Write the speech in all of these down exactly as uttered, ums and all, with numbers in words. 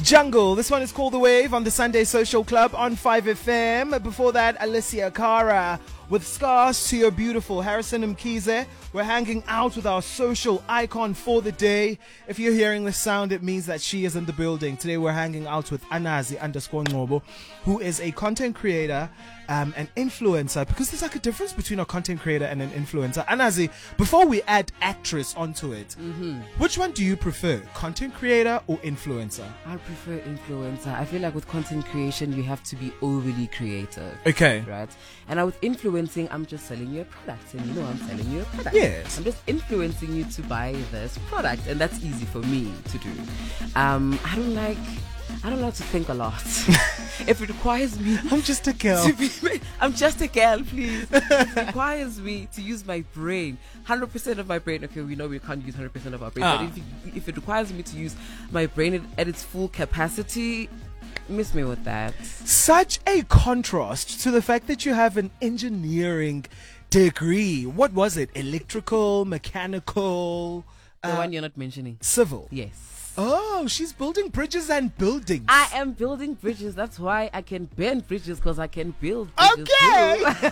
Jungle. This one is called The Wave on the Sunday Social Club on five F M. Before that, Alicia Cara with Scars to Your Beautiful. Harrison Mkhize. We're hanging out with our social icon for the day. If you're hearing the sound, it means that she is in the building. Today we're hanging out with Anazi underscore Ngobo, who is a content creator, um, an influencer, because there's like a difference between a content creator and an influencer. Anazi, before we add actress onto it, mm-hmm. which one do you prefer, content creator or influencer? I prefer influencer. I feel like with content creation, you have to be overly creative. Okay. Right? And now with influencing, I'm just selling you a product. And you know I'm selling you a product. Yes. I'm just influencing you to buy this product. And that's easy for me to do. Um, I don't like... I don't like to think a lot. If it requires me... I'm just a girl. To be, I'm just a girl, please. If it requires me to use my brain, one hundred percent of my brain. Okay, we know we can't use one hundred percent of our brain. Ah. But if it, if it requires me to use my brain at, at its full capacity, miss me with that. Such a contrast to the fact that you have an engineering degree. What was it? Electrical, mechanical? The uh, one you're not mentioning. Civil. Yes. Oh, she's building bridges and buildings. I am building bridges. That's why I can bend bridges, because I can build bridges. Okay.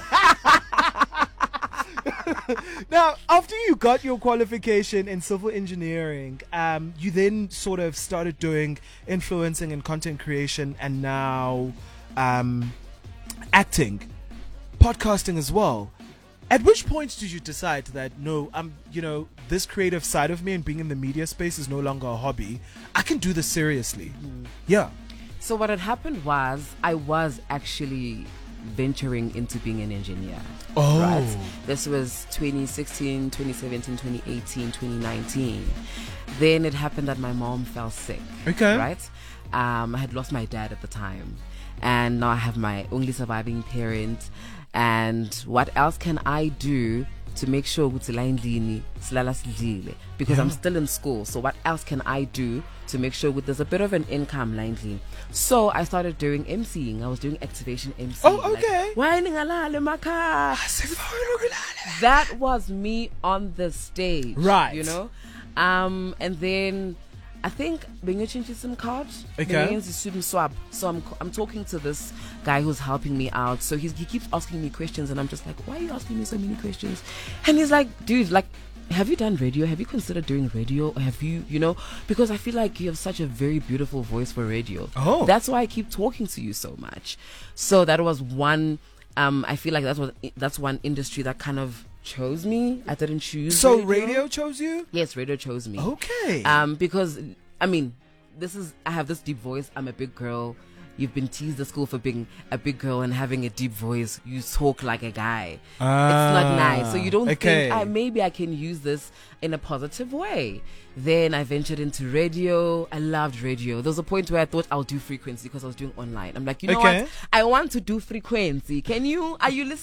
Now, after you got your qualification in civil engineering, um, you then sort of started doing influencing and content creation, and now um, acting, podcasting as well. At which point did you decide that, no, I'm, you know, this creative side of me and being in the media space is no longer a hobby. I can do this seriously. Mm. Yeah. So what had happened was I was actually venturing into being an engineer. Oh. Right? This was twenty sixteen, twenty seventeen, twenty eighteen, twenty nineteen. Then it happened that my mom fell sick. Okay. Right? Um, I had lost my dad at the time. And now I have my only surviving parent. And what else can I do to make sure because yeah. I'm still in school? So what else can I do to make sure there's a bit of an income line? So I started doing emceeing. I was doing activation emceeing. Oh, okay. Like, that was me on the stage. Right. You know? Um, and then I think being a change SIM card. Okay. So I'm I'm talking to this guy who's helping me out. So he's, he keeps asking me questions, and I'm just like, why are you asking me so many questions? And he's like, dude, like, have you done radio? Have you considered doing radio? Or have you, you know, because I feel like you have such a very beautiful voice for radio. Oh. That's why I keep talking to you so much. So that was one, um, I feel like that was, that's one industry that kind of chose me. I didn't choose So radio. radio chose you? Yes, radio chose me. Okay. Um, because, I mean, this is, I have this deep voice. I'm a big girl. You've been teased at school for being a big girl and having a deep voice. You talk like a guy. Ah, it's not nice. So you don't okay. think, ah, maybe I can use this in a positive way. Then I ventured into radio. I loved radio. There was a point where I thought I'll do frequency because I was doing online. I'm like, you know okay. what? I want to do frequency. Can you, are you listening?